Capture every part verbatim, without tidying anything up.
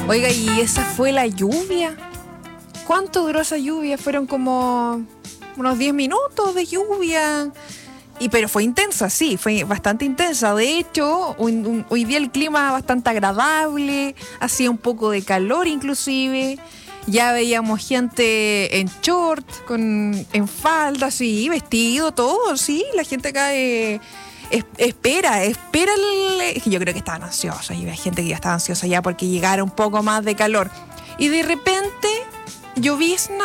Oiga, ¿y esa fue la lluvia? ¿Cuánto duró esa lluvia? Fueron como unos diez minutos de lluvia. Y pero fue intensa, sí, fue bastante intensa. De hecho, hoy, un, hoy día el clima bastante agradable, hacía un poco de calor inclusive. Ya veíamos gente en short, con, en falda, sí, vestido, todo, sí. La gente acá eh, es, espera, espera. El, yo creo que estaban ansiosos, y había gente que ya estaba ansiosa ya porque llegara un poco más de calor. Y de repente, llovizna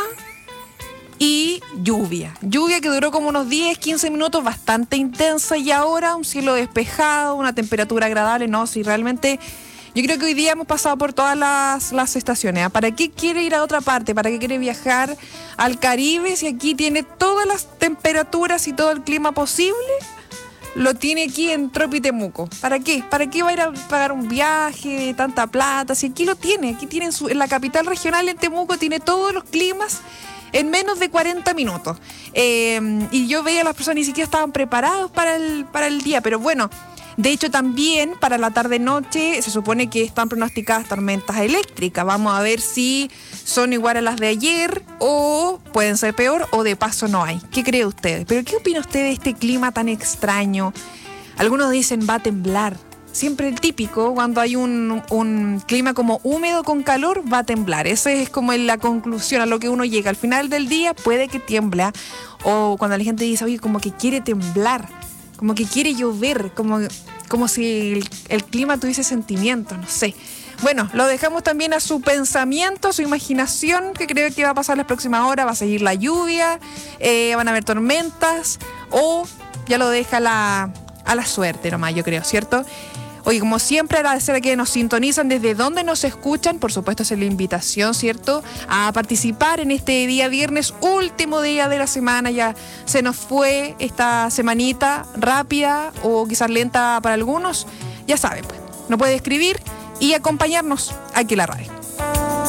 y lluvia. Lluvia que duró como unos diez, quince minutos, bastante intensa, y ahora un cielo despejado, una temperatura agradable. No, sí, realmente yo creo que hoy día hemos pasado por todas las, las estaciones. ¿Para qué quiere ir a otra parte? ¿Para qué quiere viajar al Caribe si aquí tiene todas las temperaturas y todo el clima posible? Lo tiene aquí en Tropi Temuco. ¿Para qué? ¿Para qué va a ir a pagar un viaje de tanta plata? Si aquí lo tiene, aquí tiene en, su, en la capital regional, en Temuco, tiene todos los climas en menos de cuarenta minutos. Eh, y yo veía a las personas ni siquiera estaban preparados para el, para el día, pero bueno. De hecho, también para la tarde-noche se supone que están pronosticadas tormentas eléctricas. Vamos a ver si son igual a las de ayer o pueden ser peor, o de paso no hay. ¿Qué cree usted? ¿Pero qué opina usted de este clima tan extraño? Algunos dicen va a temblar. Siempre el típico, cuando hay un, un clima como húmedo con calor, va a temblar. Esa es como la conclusión a lo que uno llega. Al final del día puede que tiembla. O cuando la gente dice, oye, como que quiere temblar, como que quiere llover, como, como si el, el clima tuviese sentimientos, no sé. Bueno, lo dejamos también a su pensamiento, a su imaginación, que creo que va a pasar las próximas horas. Va a seguir la lluvia, eh, van a haber tormentas, o ya lo deja la, a la suerte nomás, yo creo, ¿cierto? Oye, como siempre, agradecer a quienes nos sintonizan, desde donde nos escuchan. Por supuesto, es la invitación, ¿cierto?, a participar en este día viernes, último día de la semana. Ya se nos fue esta semanita rápida o quizás lenta para algunos. Ya saben, pues, nos puede escribir y acompañarnos aquí en la radio.